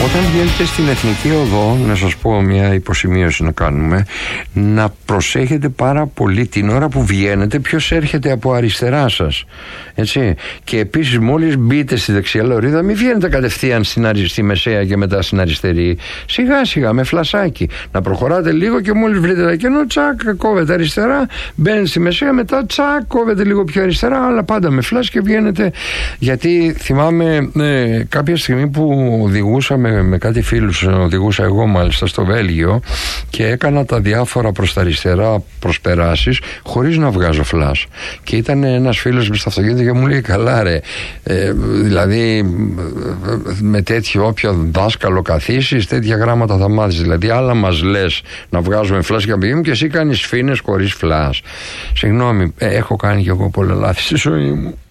Όταν βγαίνετε στην Εθνική Οδό, να σας πω μια υποσημείωση να κάνουμε, να προσέχετε πάρα πολύ την ώρα που βγαίνετε ποιος έρχεται από αριστερά σας. Έτσι. Και επίσης μόλις μπείτε στη δεξιά λωρίδα, μην βγαίνετε κατευθείαν στη μεσαία και μετά στην αριστερή. Σιγά σιγά με φλασάκι. Να προχωράτε λίγο και μόλις βρείτε ένα κενό, τσακ, κόβετε αριστερά, μπαίνετε στη μεσαία, μετά τσακ, κόβετε λίγο πιο αριστερά, αλλά πάντα με φλας και βγαίνετε. Γιατί θυμάμαι κάποια στιγμή που οδηγούσα με κάτι φίλους, οδηγούσα εγώ μάλιστα στο Βέλγιο και έκανα τα διάφορα προς τα αριστερά προσπεράσεις χωρίς να βγάζω φλας. Και ήταν ένας φίλος με στο αυτοκίνητο και μου λέει, καλά ρε, δηλαδή με τέτοιο όποιο δάσκαλο καθίσεις, τέτοια γράμματα θα μάθεις. Δηλαδή άλλα μας λες να βγάζουμε φλας και να πηγαίνουμε και εσύ κάνεις φίνες χωρίς φλας. Συγγνώμη, έχω κάνει κι εγώ πολλά λάθη στη ζωή μου.